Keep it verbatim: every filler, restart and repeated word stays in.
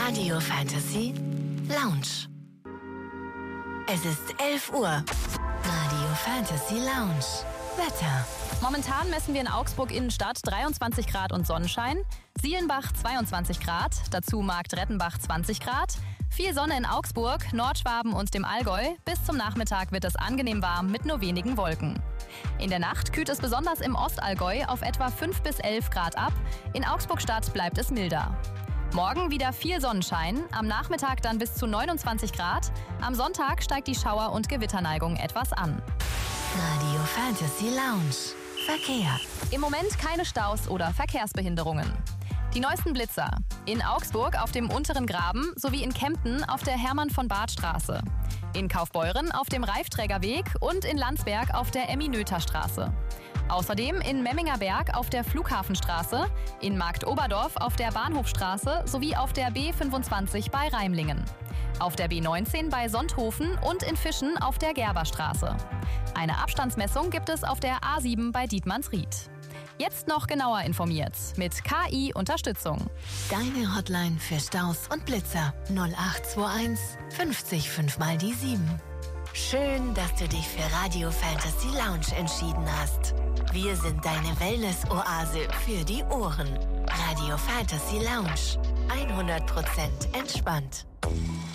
Radio Fantasy Lounge. Es ist elf Uhr. Radio Fantasy Lounge. Wetter. Momentan messen wir in Augsburg Innenstadt dreiundzwanzig Grad und Sonnenschein, Sielenbach zweiundzwanzig Grad, dazu Marktrettenbach zwanzig Grad, viel Sonne in Augsburg, Nordschwaben und dem Allgäu. Bis zum Nachmittag wird es angenehm warm mit nur wenigen Wolken. In der Nacht kühlt es besonders im Ostallgäu auf etwa fünf bis elf Grad ab. In Augsburg-Stadt bleibt es milder. Morgen wieder viel Sonnenschein, am Nachmittag dann bis zu neunundzwanzig Grad. Am Sonntag steigt die Schauer- und Gewitterneigung etwas an. Radio Fantasy Lounge. Verkehr. Im Moment keine Staus oder Verkehrsbehinderungen. Die neuesten Blitzer. In Augsburg auf dem Unteren Graben sowie in Kempten auf der Hermann-von-Barth-Straße. In Kaufbeuren auf dem Reifträgerweg und in Landsberg auf der Emmy-Noether-Straße. Außerdem in Memmingerberg auf der Flughafenstraße, in Marktoberdorf auf der Bahnhofstraße sowie auf der B fünfundzwanzig bei Reimlingen. Auf der B neunzehn bei Sonthofen und in Fischen auf der Gerberstraße. Eine Abstandsmessung gibt es auf der A sieben bei Dietmannsried. Jetzt noch genauer informiert mit K I-Unterstützung. Deine Hotline für Staus und Blitzer null acht zwei eins fünfzig fünf mal die sieben. Schön, dass du dich für Radio Fantasy Lounge entschieden hast. Wir sind deine Wellness-Oase für die Ohren. Radio Fantasy Lounge. hundert Prozent entspannt.